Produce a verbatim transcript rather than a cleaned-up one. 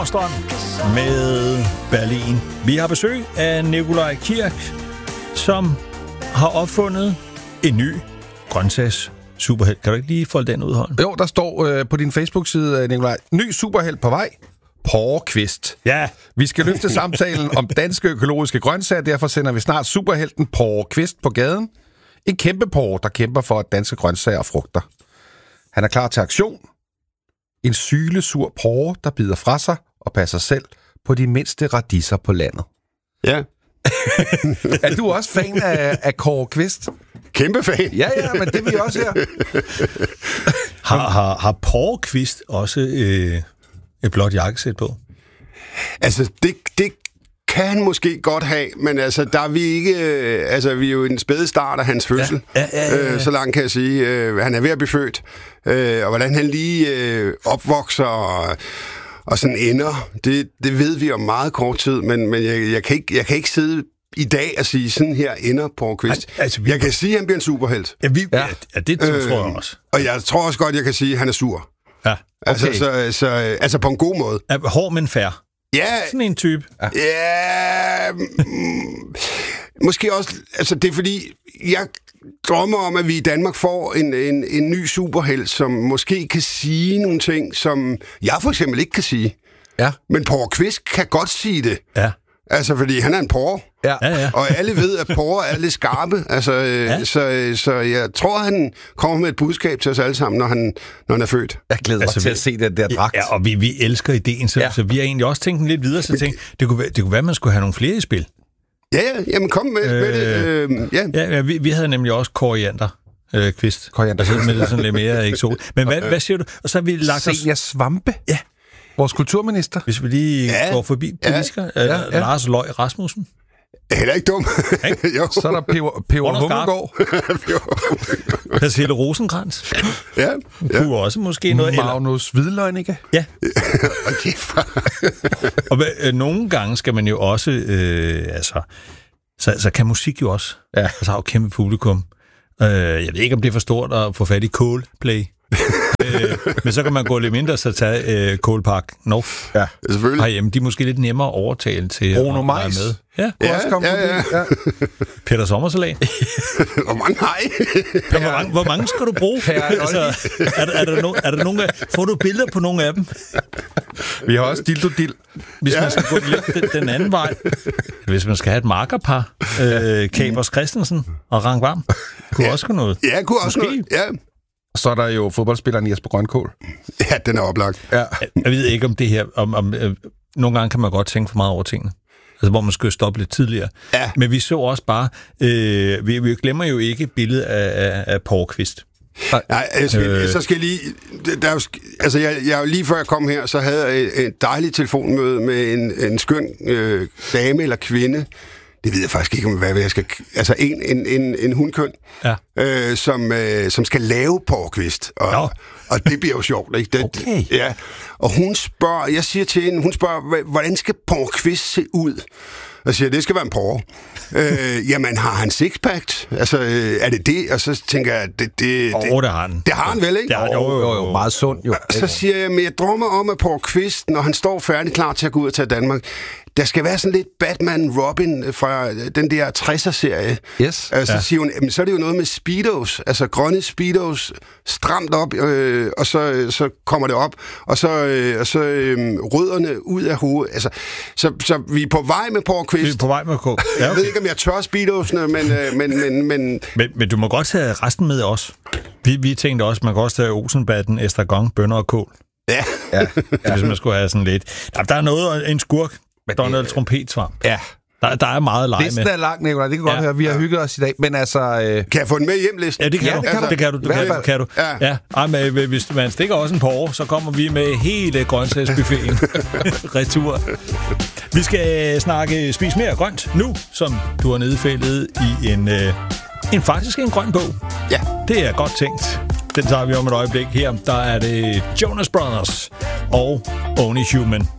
Nordstrøm med Berlin. Vi har besøg af Nikolaj Kirk, som har opfundet en ny grøntsags superhelt. Kan du ikke lige folde den ud, Holm? Jo, der står øh, på din Facebook-side, Nikolaj, ny superhelt på vej. Porre Kvist. Ja. Vi skal løfte samtalen om danske økologiske grøntsager, derfor sender vi snart superhelten Porre Kvist på gaden. En kæmpe porre, der kæmper for danske grøntsager og frugter. Han er klar til aktion. En sylesur porre, der bider fra sig og passer selv på de mindste radiser på landet. Ja. Er du også fan af, af Kåre Kvist? Kæmpe fan. Ja, ja, men det er vi også her. Har, har, har Porre Kvist også øh, et blåt jakkesæt på? Altså, det, det kan han måske godt have, men altså, der er vi ikke... Øh, altså, vi er jo i den spæde start af hans fødsel. Ja, ja, ja, ja, ja. Øh, så langt kan jeg sige. Øh, han er ved at blive født. Øh, og hvordan han lige øh, opvokser og, og sådan ender, det, det ved vi om meget kort tid, men, men jeg, jeg, kan ikke, jeg kan ikke sidde i dag og sige, sådan her ender Porre Kvist. Altså, vi... Jeg kan sige, at han bliver en superhelt. Ja, vi... Ja. ja det tror Øh, jeg også. Og jeg tror også godt, jeg kan sige, at han er sur. Ja. Altså, Okay. så, så, altså på en god måde. Ja, hård, men fair. Ja, Sådan en type. ja mm, måske også, altså det er fordi, jeg drømmer om, at vi i Danmark får en, en, en ny superhelt, som måske kan sige nogle ting, som jeg for eksempel ikke kan sige. Ja. Men Porre Kvist kan godt sige det. Ja. Altså, fordi han er en porre. Ja. Ja, ja. Og alle ved, at porre er lidt skarpe. Altså, øh, Ja. så, så jeg tror, han kommer med et budskab til os alle sammen, når han, når han er født. Jeg glæder mig Altså, til vi- at se den der dragt. Ja, og vi, vi elsker ideen, så, Ja. ja. så vi har egentlig også tænkt den lidt videre, så tænkte, det kunne, være, det kunne være, at man skulle have nogle flere i spil. Ja, ja, jamen kom med, øh, med det. Øh, ja. Ja, ja vi, vi havde nemlig også koriander. Øh, kvist. Koriander. Altså med sådan lidt mere eksotisk. Men hvad, hvad siger du? Og så har vi lagt os... Senior Svampe. Ja. Vores kulturminister. Hvis vi lige Ja. går forbi politiker. Ja. Ja, Ja, ja. Lars Løg Rasmussen. Heller ikke dum. jo. Så er der Peber, Peber Under skarp. Hummelgaard. Persille Rosenkrantz. ja, ja. Kunne også måske noget. Eller, Magnus Hvidløgnike. ja. Okay. Og øh, nogle gange skal man jo også... Øh, altså, så, så kan musik jo også. Ja. Altså har jo kæmpe publikum. Øh, jeg ved ikke, om det er for stort at få fat i Coldplay. øh, men så kan man gå lidt mindre, så tage øh, Coldpark North Ja. Selvfølgelig. herhjemme. De er måske lidt nemmere at overtale til Bruno at være Mars. med. Ja, Kunne Ja, også komme ja, forbi. ja. Ja. Peter Sommersalat. Hvor mange har I? Ja, hvor, mange, hvor mange skal du bruge? Per Altså, er, der- er, der no, er der nogle af, får du billeder på nogle af dem? Vi har også Dildo Dill. Hvis Ja. man skal gå lidt den, den anden vej. Hvis man skal have et markerpar. Øh, Kapers Christensen og Rang Varm. Kunne også gå noget. Ja, kunne også Måske. noget. Ja. Så er der jo fodboldspilleren Jesper Grønkål. ja, den er oplagt. Ja. Jeg ved ikke om det her... Om, om, øh, nogle gange kan man godt tænke for meget over tingene. Altså, hvor man skal stoppe lidt tidligere. Ja. Men vi så også bare... Øh, vi, vi glemmer jo ikke billedet af, af, af Porre Kvist. Nej, jeg skal, Øh. øh. så skal jeg lige... Der er jo, sk- altså, jeg, jeg, lige før jeg kom her, så havde jeg et, et dejligt telefonmøde med en, en skøn øh, dame eller kvinde. Det ved jeg faktisk ikke, om hvad jeg skal... Altså, en, en, en, en hundkøn, Ja. øh, som, øh, som skal lave Porre Kvist. Og, Nå. og det bliver jo sjovt, ikke? Det, Okay. Ja. Og hun spørger... Jeg siger til hende, hun spørger, "Hva- hvordan skal Porre Kvist se ud? Og siger, det skal være en porre. øh, jamen, har han sixpack? Altså, øh, er det det? Og så tænker jeg, det... det, Åh, det oh, det har han. det har han vel, ikke? Det har, jo, jo, jo. Meget sund jo. Så siger jeg, men jeg drømmer om, at Porre Kvist, når han står færdig klar til at gå ud og tage Danmark, der skal være sådan lidt Batman-Robin fra den der tresser-serie. Yes. Altså, Ja. så siger hun, jamen, så er det jo noget med speedos, altså grønne speedos, stramt op, øh, og så, så kommer det op, og så, øh, og så øh, rødderne ud af hovedet. Altså, så, så vi er på vej med Porre Vi er Kvist. på vej med at gå. Ja, Jeg okay. ved ikke, om jeg tør speedosene, men, øh, men, men, men men, men du må godt tage resten med os. Vi, vi tænkte også, man kan også tage Olsenbatten, estragon, bønner og kål. ja. Ja. Ja. Hvis man skulle have sådan lidt... Der, der er noget, en skurk, der er noget trompetsvamp. Ja. Der, der er meget lege Listen med. er lang, Nicolaj. Det kan godt Ja. høre. Vi har hygget os i dag. Men altså... Øh, Kan jeg få den med hjem, listen? Ja, det kan Ja, du. det kan du. Det kan du. I Det hvert kan, fald. kan du. Ja. Ja. Ej, men hvis man stikker også en porre, så kommer vi med hele grøntsagsbuffeten retur. Vi skal snakke Spis mere grønt nu, som du har nedfældet i en, øh, en faktisk en grøn bog. Ja. Det er godt tænkt. Den tager vi om et øjeblik her. Der er det Jonas Brothers og Only Human.